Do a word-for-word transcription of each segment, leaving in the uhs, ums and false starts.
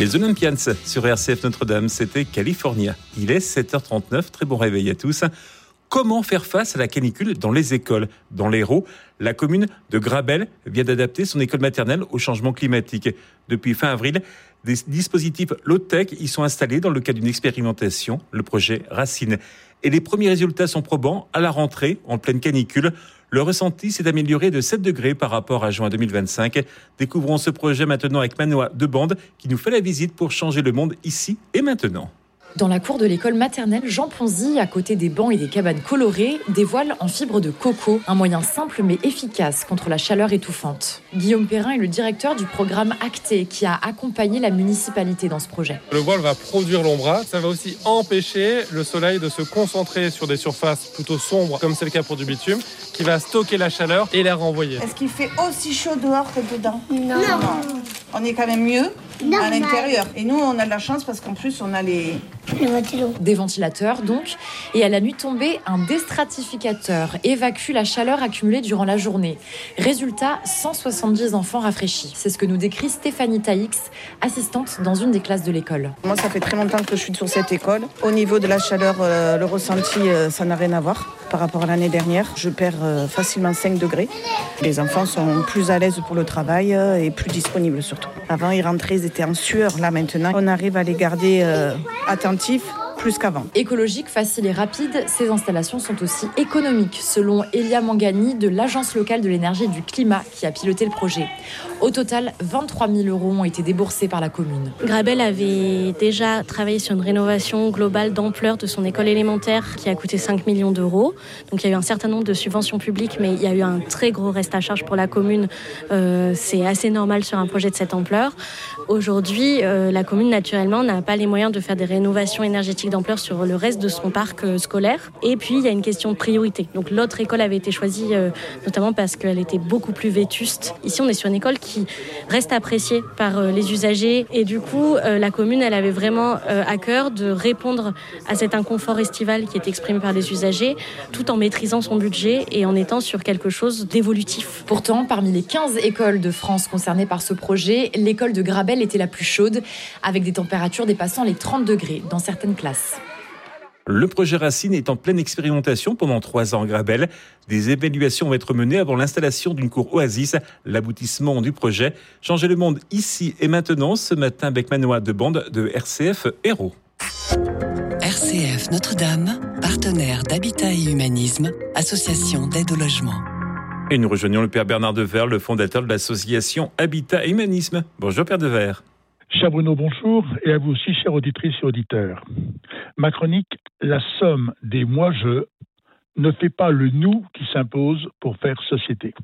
Les Olympians sur R C F Notre-Dame, c'était California. Il est sept heures trente-neuf, très bon réveil à tous. Comment faire face à la canicule dans les écoles ? Dans l'Hérault, la commune de Grabel vient d'adapter son école maternelle au changement climatique. Depuis fin avril, des dispositifs low-tech y sont installés dans le cadre d'une expérimentation, le projet Racine. Et les premiers résultats sont probants. À la rentrée, en pleine canicule, le ressenti s'est amélioré de sept degrés par rapport à juin deux mille vingt-cinq. Découvrons ce projet maintenant avec Manoa Debande qui nous fait la visite pour changer le monde ici et maintenant. Dans la cour de l'école maternelle Jean Ponzy, à côté des bancs et des cabanes colorées, des voiles en fibre de coco, un moyen simple mais efficace contre la chaleur étouffante. Guillaume Perrin est le directeur du programme Acté qui a accompagné la municipalité dans ce projet. Le voile va produire l'ombrage, ça va aussi empêcher le soleil de se concentrer sur des surfaces plutôt sombres, comme c'est le cas pour du bitume, qui va stocker la chaleur et la renvoyer. Est-ce qu'il fait aussi chaud dehors que dedans ? Non. non. On est quand même mieux non, à l'intérieur. Et nous, on a de la chance parce qu'en plus, on a les... Des ventilateurs donc, et à la nuit tombée, un déstratificateur évacue la chaleur accumulée durant la journée. Résultat, cent soixante-dix enfants rafraîchis. C'est ce que nous décrit Stéphanie Taix, assistante dans une des classes de l'école. Moi, ça fait très longtemps que je suis sur cette école. Au niveau de la chaleur, euh, le ressenti, euh, ça n'a rien à voir par rapport à l'année dernière. Je perds euh, facilement cinq degrés. Les enfants sont plus à l'aise pour le travail euh, et plus disponibles surtout. Avant, ils rentraient, ils étaient en sueur. Là, maintenant, on arrive à les garder euh, attentifs plus qu'avant. Écologique, facile et rapide, ces installations sont aussi économiques, selon Elia Mangani de l'Agence locale de l'énergie et du climat qui a piloté le projet. Au total, vingt-trois mille euros ont été déboursés par la commune. Grabel avait déjà travaillé sur une rénovation globale d'ampleur de son école élémentaire qui a coûté cinq millions d'euros. Donc il y a eu un certain nombre de subventions publiques, mais il y a eu un très gros reste à charge pour la commune. Euh, c'est assez normal sur un projet de cette ampleur. Aujourd'hui, euh, la commune, naturellement, n'a pas les moyens de faire des rénovations énergétiques d'ampleur sur le reste de son parc euh, scolaire. Et puis, il y a une question de priorité. Donc l'autre école avait été choisie euh, notamment parce qu'elle était beaucoup plus vétuste. Ici, on est sur une école qui reste appréciée par euh, les usagers. Et du coup, euh, la commune, elle avait vraiment euh, à cœur de répondre à cet inconfort estival qui est exprimé par les usagers, tout en maîtrisant son budget et en étant sur quelque chose d'évolutif. Pourtant, parmi les quinze écoles de France concernées par ce projet, l'école de Grabel était la plus chaude, avec des températures dépassant les trente degrés dans certaines classes. Le projet Racine est en pleine expérimentation pendant trois ans à Grabel. Des évaluations vont être menées avant l'installation d'une cour Oasis, l'aboutissement du projet. Changer le monde ici et maintenant, ce matin avec Manoa Debande de R C F Hérault. R C F Notre-Dame, partenaire d'Habitat et Humanisme, association d'aide au logement. Et nous rejoignons le Père Bernard Devers, le fondateur de l'association Habitat et Humanisme. Bonjour Père Devers. Cher Bruno, bonjour, et à vous aussi, chères auditrices et auditeurs. Ma chronique, la somme des moi-je, ne fait pas le nous qui s'impose pour faire société.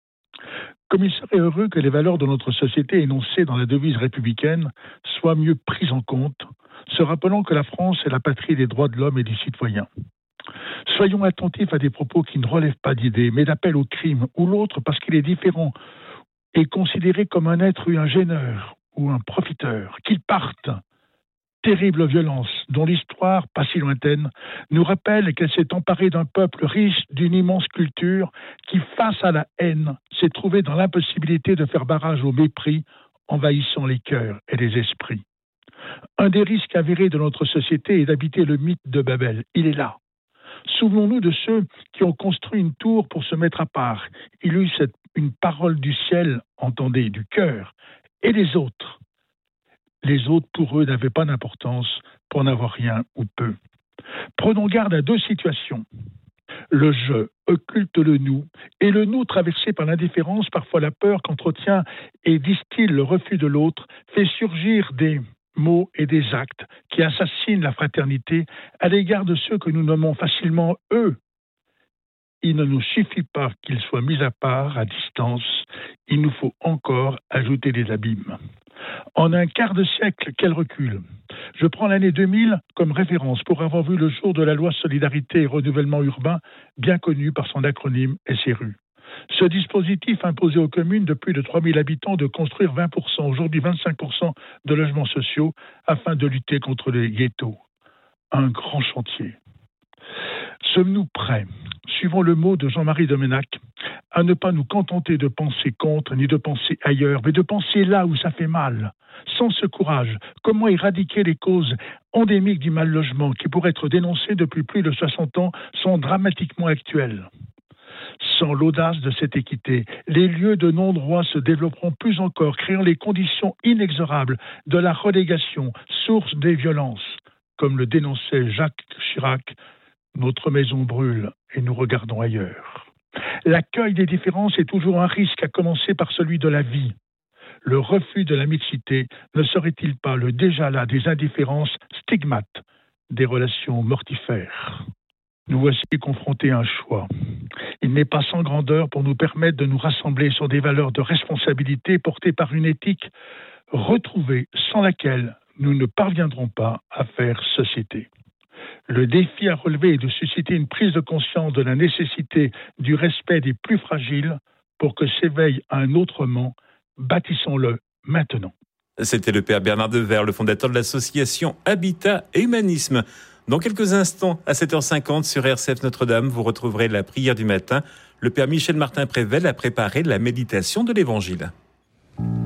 Comme il serait heureux que les valeurs de notre société énoncées dans la devise républicaine soient mieux prises en compte, se rappelant que la France est la patrie des droits de l'homme et du citoyen. Soyons attentifs à des propos qui ne relèvent pas d'idées, mais d'appel au crime, ou l'autre parce qu'il est différent, est considéré comme un être ou un gêneur, ou un profiteur, qu'il parte. Terrible violence, dont l'histoire, pas si lointaine, nous rappelle qu'elle s'est emparée d'un peuple riche d'une immense culture qui, face à la haine, s'est trouvé dans l'impossibilité de faire barrage au mépris, envahissant les cœurs et les esprits. Un des risques avérés de notre société est d'habiter le mythe de Babel. Il est là. Souvenons-nous de ceux qui ont construit une tour pour se mettre à part. Il y eut cette, une parole du ciel, entendez, du cœur, et les autres. Les autres, pour eux, n'avaient pas d'importance pour n'avoir rien ou peu. Prenons garde à deux situations. Le je occulte le nous, et le nous traversé par l'indifférence, parfois la peur qu'entretient et distille le refus de l'autre, fait surgir des mots et des actes qui assassinent la fraternité à l'égard de ceux que nous nommons facilement eux. Il ne nous suffit pas qu'ils soient mis à part, à distance, il nous faut encore ajouter des abîmes. En un quart de siècle, quel recul. Je prends l'année deux mille comme référence pour avoir vu le jour de la loi Solidarité et Renouvellement Urbain, bien connue par son acronyme S R U. Ce dispositif imposait aux communes de plus de trois mille habitants de construire vingt pour cent, aujourd'hui vingt-cinq pour cent de logements sociaux afin de lutter contre les ghettos. Un grand chantier. Sommes-nous prêts ? suivant le mot de Jean-Marie Domenac, à ne pas nous contenter de penser contre, ni de penser ailleurs, mais de penser là où ça fait mal. Sans ce courage, comment éradiquer les causes endémiques du mal-logement qui, pour être dénoncées depuis plus de soixante ans, sont dramatiquement actuelles? Sans l'audace de cette équité, les lieux de non-droit se développeront plus encore, créant les conditions inexorables de la relégation, source des violences. Comme le dénonçait Jacques Chirac, notre maison brûle et nous regardons ailleurs. L'accueil des différences est toujours un risque, à commencer par celui de la vie. Le refus de la mixité ne serait-il pas le déjà là des indifférences stigmates, des relations mortifères? Nous voici confrontés à un choix. Il n'est pas sans grandeur pour nous permettre de nous rassembler sur des valeurs de responsabilité portées par une éthique retrouvée sans laquelle nous ne parviendrons pas à faire société. Le défi à relever est de susciter une prise de conscience de la nécessité du respect des plus fragiles pour que s'éveille un autrement. Bâtissons-le maintenant. C'était le père Bernard Devers, le fondateur de l'association Habitat et Humanisme. Dans quelques instants, à sept heures cinquante sur R C F Notre-Dame, vous retrouverez la prière du matin. Le père Michel Martin-Prével a préparé la méditation de l'Évangile.